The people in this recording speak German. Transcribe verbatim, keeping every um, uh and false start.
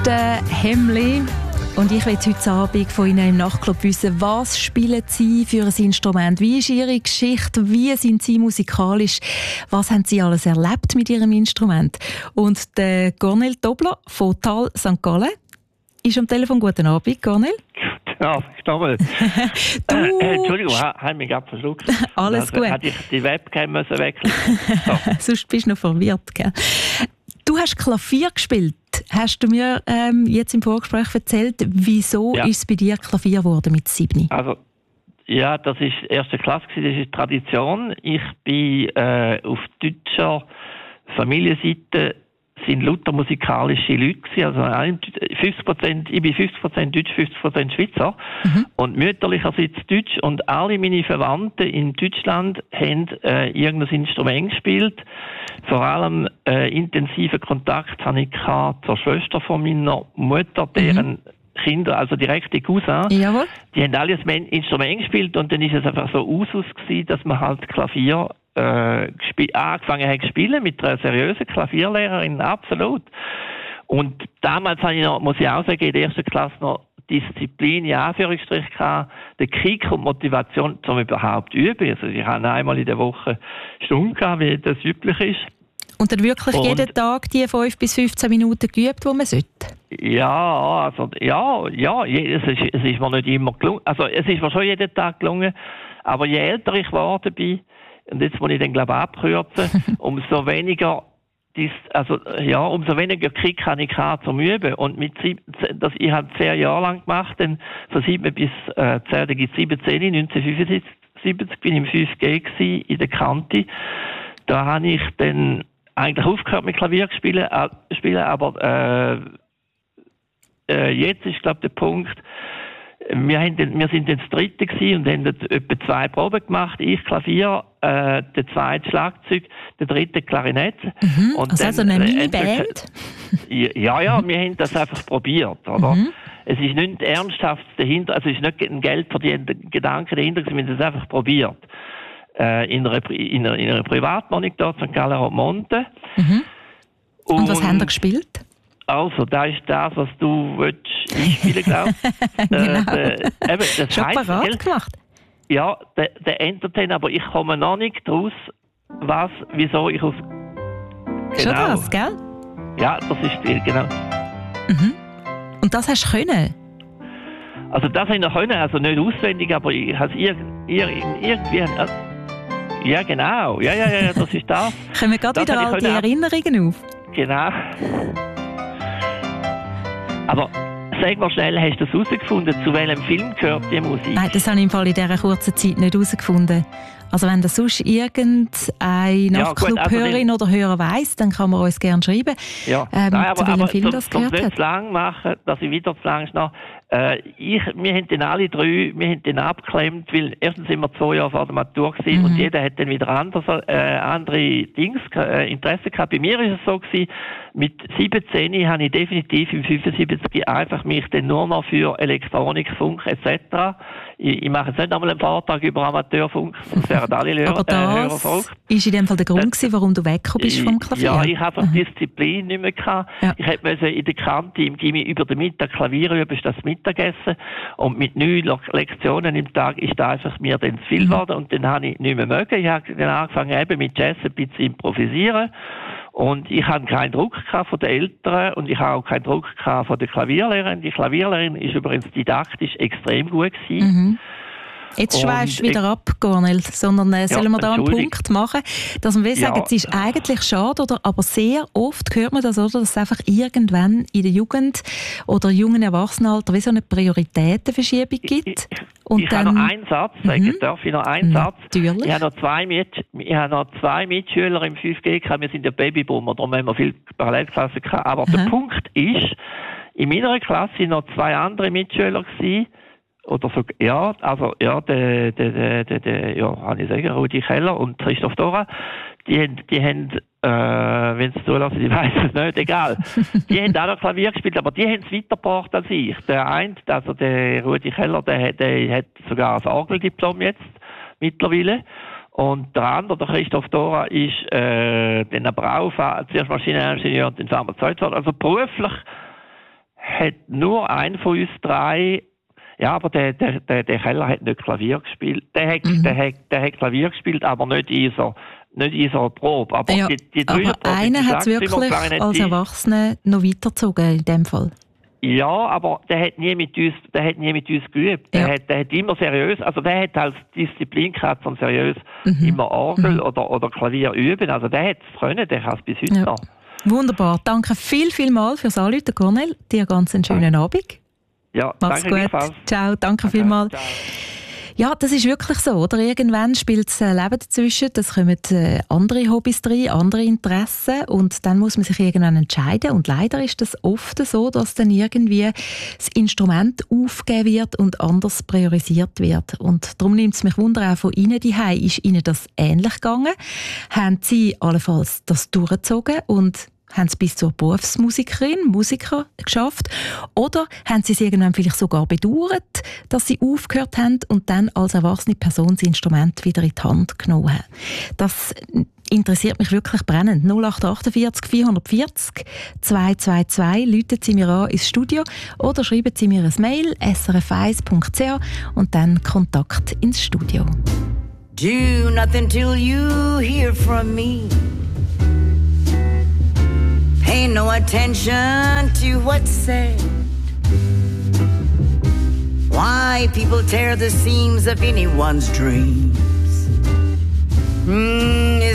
der Hemli. Und ich will heute Abend von Ihnen im Nachtclub wissen, was spielen Sie für ein Instrument? Wie ist Ihre Geschichte? Wie sind Sie musikalisch? Was haben Sie alles erlebt mit Ihrem Instrument? Und der Cornel Tobler von Tal Sankt Gallen ist am Telefon. Guten Abend, Cornel. Ja, Stommel. du... äh, Entschuldigung, ich habe mich gerade verschluckt. Alles also, gut. Hätte ich die Webcam müssen wechseln so. Sonst bist du noch verwirrt, gell? Du hast Klavier gespielt. Hast du mir ähm, jetzt im Vorgespräch erzählt, wieso Ja. ist es bei dir Klavier geworden mit sieben? Also, ja, das war erste Klasse, das ist Tradition. Ich bin äh, auf deutscher Familienseite sind lauter musikalische Leute gewesen. Also fünfzig Prozent, ich bin fünfzig Prozent Deutsch, fünfzig Prozent Schweizer. Mhm. Und mütterlicherseits Deutsch. Und alle meine Verwandten in Deutschland haben äh, irgendein Instrument gespielt. Vor allem äh, intensiven Kontakt hatte ich zur Schwester von meiner Mutter, deren mhm. Kinder, also direkte Cousins, Jawohl. Die haben alle ein Instrument gespielt und dann ist es einfach so Usus gewesen, dass man halt Klavier äh, gesp- angefangen hat zu spielen mit einer seriösen Klavierlehrerin, absolut. Und damals habe ich noch, muss ich auch sagen, in der ersten Klasse noch Disziplin, in Anführungsstrichen, gehabt, den Kick und Motivation, um überhaupt zu üben. Also ich habe einmal in der Woche Stunden gehabt, wie das üblich ist. Und dann wirklich und, jeden Tag die fünf bis fünfzehn Minuten geübt, die man sollte? Ja, also, ja, ja, es ist, es ist mir nicht immer gelungen. Also, es ist mir schon jeden Tag gelungen. Aber je älter ich geworden bin, und jetzt muss ich dann, glaube ich, abkürzen, umso weniger, dies, also, ja, umso weniger Kick habe ich gehabt zum Üben. Und mit siebzehn, das, ich habe zehn Jahre lang gemacht, dann von sieben bis äh, zehn, da gibt es siebzehn, neunzehnhundertfünfundsiebzig bin ich im fünf G gewesen, in der Kante. Da habe ich dann eigentlich aufgehört mit Klavier zu spielen, äh, spielen aber äh, äh, jetzt ist, glaube ich, der Punkt, wir, haben den, wir sind dann das Dritte gewesen und haben etwa zwei Proben gemacht. Ich Klavier, äh, der zweite Schlagzeug, der dritte Klarinette. Mhm, und also, dann, also eine äh, Mini-Band? Ja, ja, wir haben das einfach probiert, oder? Mhm. Es ist nicht ernsthaft dahinter, also es ist nicht ein Geld verdienter Gedanke dahinter, wir haben das einfach probiert. Äh, in, einer, in, einer, in einer Privatwohnung dort, Sankt Gallen Romonte. Mhm. Und, und was Und haben Sie gespielt? Also, das ist das, was du willst einspielen, glaube ich. Genau. Äh, der, eben, das Schon heisst, parat gell? gemacht? Ja, der, der Entertainer, aber ich komme noch nicht raus, was, wieso ich auf... Genau. Schon das, gell? Ja, das ist viel, genau. Mhm. Und das hast du können? Also das habe ich noch können, also nicht auswendig, aber ich habe es irg irg irgendwie... Äh, ja, genau. Ja, ja, ja, das ist das. Kommen gerade Das wieder habe all ich die können. Erinnerungen auf? Genau. Aber sag mal schnell, hast du das herausgefunden, zu welchem Film gehört die Musik? Nein, das habe ich im Fall in dieser kurzen Zeit nicht herausgefunden. Also wenn das sonst irgendeine Nachtclub-Hörerin ja, also oder Hörer weiss, dann kann man uns gerne schreiben, ja. ähm, Nein, aber, zu welchem aber, Film zum, das zum gehört nicht hat. zu lang machen, dass ich wieder zu lang schnarre. Äh, ich, wir haben den alle drei, wir haben den abgeklemmt, weil erstens sind wir zwei Jahre vor der Matur gewesen mhm. und jeder hat dann wieder anders, äh, andere Dings, äh, Interesse gehabt. Bei mir ist es so gewesen, mit siebzehn habe ich definitiv im fünfundsiebzig einfach mich dann nur noch für Elektronik, Funk et cetera. Ich, ich mache jetzt nicht einmal einen Vortrag über Amateurfunk, das wären alle Hörer, Aber das war in dem Fall der Grund, gewesen, warum du weggekommen bist vom Klavier? Ja, ich habe einfach Disziplin nicht mehr gehabt. Ja. Ich hätte in der Kante im Gimmi über den Mittag Klavier üben, ist das Mittagessen. Und mit neun Lektionen im Tag ist da einfach mir dann zu viel geworden. Und dann habe ich nicht mehr mögen. Ich habe dann angefangen eben mit Jazz ein bisschen zu improvisieren. Und ich hatte keinen Druck gehabt von den Eltern und ich habe auch keinen Druck gehabt von der Klavierlehrerin. Die Klavierlehrerin ist übrigens didaktisch extrem gut gewesen. Mhm. Jetzt schweifst du wieder ab, Cornel, sondern äh, sollen ja, wir da einen Punkt machen, dass wir sagen, ja. es ist eigentlich schade, oder, aber sehr oft hört man das, oder, dass einfach irgendwann in der Jugend oder jungen Erwachsenenalter wie so eine Prioritätenverschiebung gibt. Ich, und ich dann, habe noch einen Satz sagen, mhm. darf ich noch einen Satz? Natürlich. Ich habe noch zwei, Mit, ich habe noch zwei Mitschüler im fünf G gehabt, wir sind ja Babyboomer, darum haben wir viele Parallelklassen gehabt. Aber Aha. der Punkt ist, in meiner Klasse waren noch zwei andere Mitschüler gewesen, oder so, ja, also, ja, der, der, der, der, der ja, kann ich sagen, Rudi Keller und Christoph Dora, die haben, die haben, äh, wenn es zulassen, ich weiß es nicht, egal. Die haben auch noch Klavier gespielt, aber die haben es weitergebracht als ich. Der eine, also der Rudi Keller, der, der hat sogar ein Orgeldiplom jetzt, mittlerweile. Und der andere, der Christoph Dora, ist, äh, den aber auch, zuerst Maschineningenieur und dann Pharmazeut. Also beruflich hat nur ein von uns drei, ja, aber der, der, der, der Keller hat nicht Klavier gespielt. Der hat, mhm. der hat, der hat Klavier gespielt, aber nicht in so, nicht in so einer Probe. Aber, ja, die, die aber einer hat es wirklich als Erwachsener noch weitergezogen in dem Fall. Ja, aber der hat nie mit uns, der hat nie mit uns geübt. Der, ja. hat, der hat immer seriös, also der hat als Disziplin gehabt, von seriös mhm. immer Orgel mhm. oder, oder Klavier üben. Also der hat es können, der kann es bis heute ja. noch. Wunderbar. Danke viel, viel mal fürs Anrufen, Cornel. Dir ganz einen schönen ja. Abend. Ja, mach's danke gut. Ciao, danke okay, vielmals. Ja, das ist wirklich so, oder? Irgendwann spielt das Leben dazwischen, es kommen äh, andere Hobbys rein, andere Interessen und dann muss man sich irgendwann entscheiden und leider ist das oft so, dass dann irgendwie das Instrument aufgegeben wird und anders priorisiert wird und darum nimmt es mich Wunder, auch von Ihnen daheim, ist Ihnen das ähnlich gegangen? Haben Sie allenfalls das durchgezogen und haben Sie bis zur Berufsmusikerin, Musiker geschafft? Oder haben Sie es irgendwann vielleicht sogar bedauert, dass Sie aufgehört haben und dann als erwachsene Person das Instrument wieder in die Hand genommen haben? Das interessiert mich wirklich brennend. null acht achtundvierzig vierhundertvierzig zwei zwei zwei, rufen Sie mir an ins Studio oder schreiben Sie mir ein Mail s r f eins punkt c h und dann Kontakt ins Studio. Do nothing till you hear from me. Pay no attention to what's said. Why people tear the seams of anyone's dreams. Mm,